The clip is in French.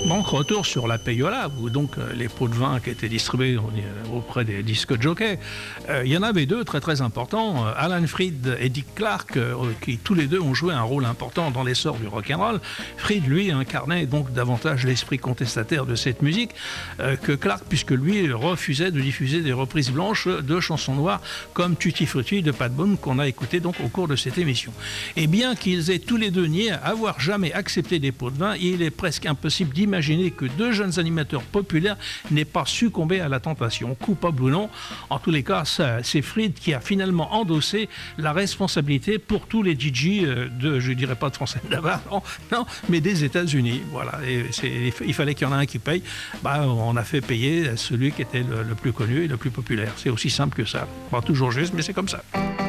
Donc, retour sur la payola, où donc les pots de vin qui étaient distribués auprès des disques jockeys. Il y en avait deux très très importants, Alan Freed et Dick Clark, qui tous les deux ont joué un rôle important dans l'essor du rock'n'roll. Freed, lui, incarnait donc davantage l'esprit contestataire de cette musique que Clark, puisque lui refusait de diffuser des reprises blanches de chansons noires comme Tutti Frutti de Pat Boone qu'on a écouté donc au cours de cette émission. Et bien qu'ils aient tous les deux nié avoir jamais accepté des pots de vin, il est presque impossible d'imaginer que deux jeunes animateurs populaires n'aient pas succombé à la tentation, coupable ou non. En tous les cas, c'est Freed qui a finalement endossé la responsabilité pour tous les DJ je dirais pas de français de là-bas, non, mais des États-Unis. Voilà, et il fallait qu'il y en ait un qui paye. On a fait payer celui qui était le plus connu et le plus populaire. C'est aussi simple que ça. Pas toujours juste, mais c'est comme ça.